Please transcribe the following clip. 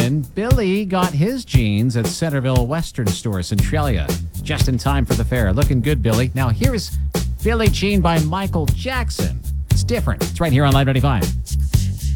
And Billy got his jeans at Centerville Western Store, Centralia, just in time for the fair. Looking good, Billy. Now here's Billie Jean by Michael Jackson. It's different. It's right here on Live 95.